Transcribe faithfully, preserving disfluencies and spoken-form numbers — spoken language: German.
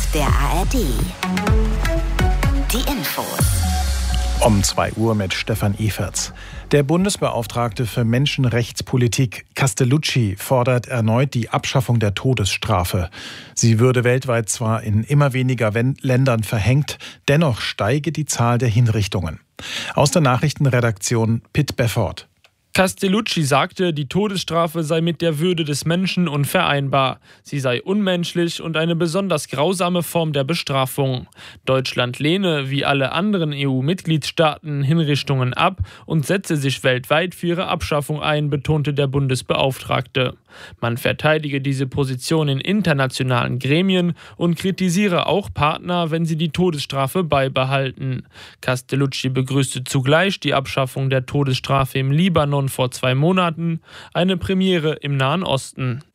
der A R D. Die Infos. Um zwei Uhr mit Stefan Eferts. Der Bundesbeauftragte für Menschenrechtspolitik Castellucci fordert erneut die Abschaffung der Todesstrafe. Sie würde weltweit zwar in immer weniger Ländern verhängt, dennoch steige die Zahl der Hinrichtungen. Aus der Nachrichtenredaktion Pitt Befford. Castellucci sagte, die Todesstrafe sei mit der Würde des Menschen unvereinbar. Sie sei unmenschlich und eine besonders grausame Form der Bestrafung. Deutschland lehne, wie alle anderen E U-Mitgliedstaaten, Hinrichtungen ab und setze sich weltweit für ihre Abschaffung ein, betonte der Bundesbeauftragte. Man verteidige diese Position in internationalen Gremien und kritisiere auch Partner, wenn sie die Todesstrafe beibehalten. Castellucci begrüßte zugleich die Abschaffung der Todesstrafe im Libanon vor zwei Monaten, eine Premiere im Nahen Osten.